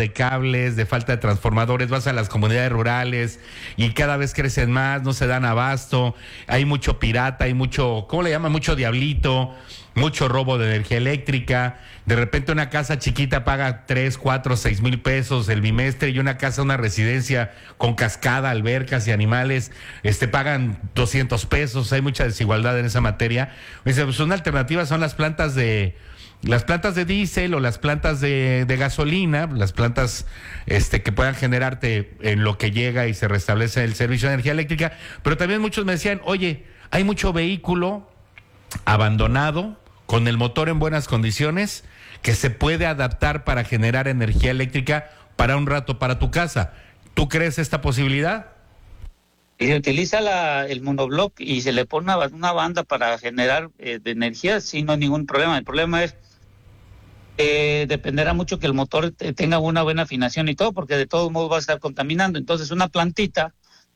de cables, de falta de transformadores, vas a las comunidades rurales y cada vez crecen más, no se dan abasto, hay mucho pirata, hay mucho, ¿cómo le llaman? Mucho diablito, mucho robo de energía eléctrica. De repente una casa chiquita paga 3, 4, 6 mil pesos el bimestre, y una casa, una residencia con cascada, albercas y animales, pagan 200 pesos. Hay mucha desigualdad en esa materia. Dice, pues una alternativa son las plantas de diésel o las plantas de gasolina, las plantas que puedan generarte en lo que llega y se restablece el servicio de energía eléctrica. Pero también muchos me decían, oye, hay mucho vehículo abandonado con el motor en buenas condiciones que se puede adaptar para generar energía eléctrica para un rato para tu casa. ¿Tú crees esta posibilidad? Si se utiliza el monobloc y se le pone una banda para generar de energía, sí, no hay ningún problema. El problema es dependerá mucho que el motor tenga una buena afinación y todo, porque de todos modos va a estar contaminando. Entonces una plantita,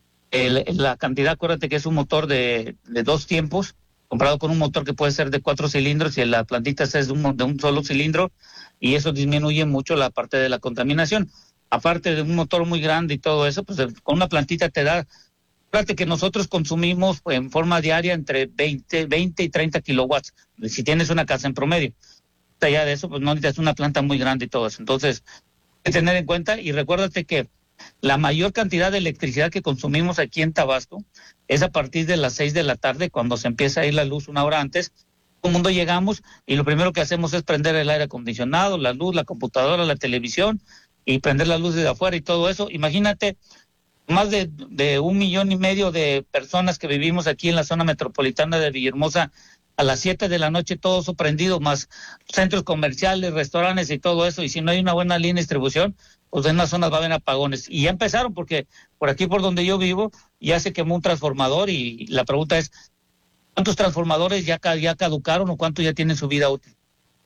la cantidad, acuérdate que es un motor de 2 tiempos, comparado con un motor que puede ser de 4 cilindros, y la plantita es de un solo cilindro, y eso disminuye mucho la parte de la contaminación. Aparte de un motor muy grande y todo eso, pues con una plantita te da, fíjate que nosotros consumimos en forma diaria entre 20 y 30 kilowatts, si tienes una casa en promedio. Allá de eso, pues no necesitas una planta muy grande y todo eso. Entonces, hay que tener en cuenta, y recuérdate que la mayor cantidad de electricidad que consumimos aquí en Tabasco es a partir de las 6 de la tarde, cuando se empieza a ir la luz una hora antes. Todo el mundo llegamos y lo primero que hacemos es prender el aire acondicionado, la luz, la computadora, la televisión, y prender las luces de afuera y todo eso. Imagínate, más de 1,5 millones de personas que vivimos aquí en la zona metropolitana de Villahermosa, a las 7 de la noche todo eso prendido, más centros comerciales, restaurantes y todo eso. Y si no hay una buena línea de distribución, pues en las zonas va a haber apagones. Y ya empezaron, porque por aquí, por donde yo vivo, ya se quemó un transformador, y la pregunta es, ¿cuántos transformadores ya caducaron o cuántos ya tienen su vida útil?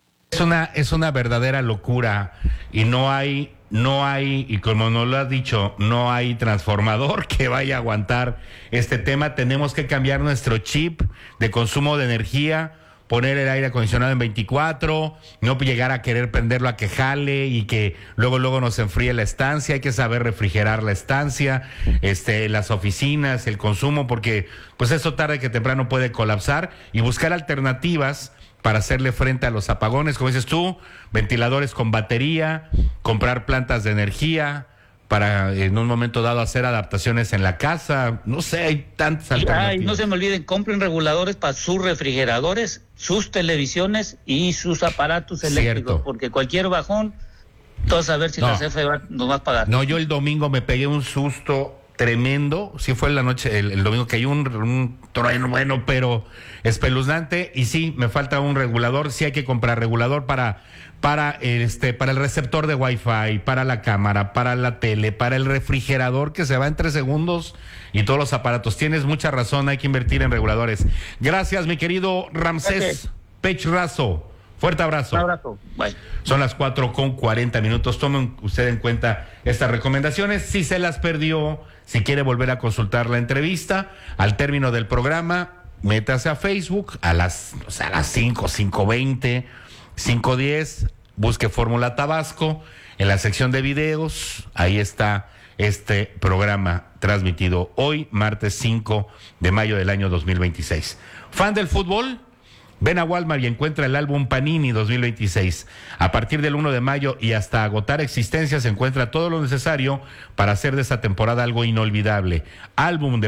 Es una verdadera locura, y no hay, y como nos lo has dicho, no hay transformador que vaya a aguantar este tema. Tenemos que cambiar nuestro chip de consumo de energía, poner el aire acondicionado en 24, no llegar a querer prenderlo a que jale y que luego nos enfríe la estancia. Hay que saber refrigerar la estancia, las oficinas, el consumo, porque pues eso tarde que temprano puede colapsar, y buscar alternativas para hacerle frente a los apagones, como dices tú, ventiladores con batería, comprar plantas de energía para en un momento dado hacer adaptaciones en la casa. No sé, hay tantas alternativas. Y no se me olviden, compren reguladores para sus refrigeradores, sus televisiones y sus aparatos eléctricos. Cierto. Porque cualquier bajón, todos a ver si la CFE nos va a pagar. No, yo el domingo me pegué un susto tremendo. Sí, fue en la noche, el domingo, que hay un trueno, bueno, pero espeluznante. Y sí, me falta un regulador. Sí hay que comprar regulador para el receptor de Wi-Fi, para la cámara, para la tele, para el refrigerador que se va en 3 segundos, y todos los aparatos. Tienes mucha razón, hay que invertir en reguladores. Gracias, mi querido Ramsés Pech-Razo. Fuerte abrazo. Un abrazo. Bye. Son las 4:40. Tomen usted en cuenta estas recomendaciones. Si se las perdió, si quiere volver a consultar la entrevista, al término del programa, métase a Facebook a las 5:20, 5:10, busque Fórmula Tabasco, en la sección de videos, ahí está este programa transmitido hoy, martes 5 de mayo del año 2026. ¿Fan del fútbol? Ven a Walmart y encuentra el álbum Panini 2026. A partir del 1 de mayo y hasta agotar existencias, encuentra todo lo necesario para hacer de esta temporada algo inolvidable. Álbum de